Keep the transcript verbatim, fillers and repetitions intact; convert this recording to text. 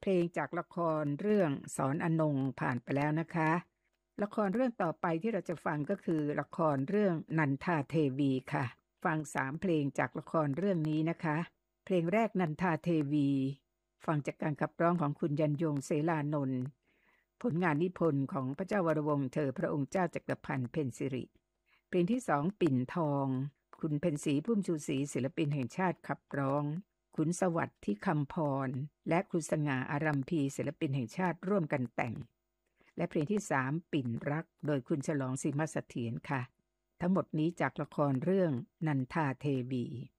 เพลงจากละครเรื่องสอนอนงผ่านไปแล้วนะคะละครเรื่องต่อไปที่เราจะฟังก็คือละครเรื่องนันทาเทวีค่ะฟังสามเพลงจากละครเรื่องนี้นะคะเพลงแรกนันทาเทวีฟังจากการขับร้องของคุณยันยงเสลานนท์ผลงานนิพนธ์ของพระเจ้าวรวงศ์เธอพระองค์เจ้าจักรพันธ์เพ็ญสิริเพลงที่สองปิ่นทองคุณเพ็ญศรีพุ่มชูศรีศิลปินแห่งชาติขับร้องคุณสวัสดิ์ที่คำพรและคุณสง่าอารัมพีศิลปินแห่งชาติร่วมกันแต่งและเพลงที่สามปิ่นรักโดยคุณฉลองศรีมาเสถียรค่ะทั้งหมดนี้จากละครเรื่องนันทาเทวี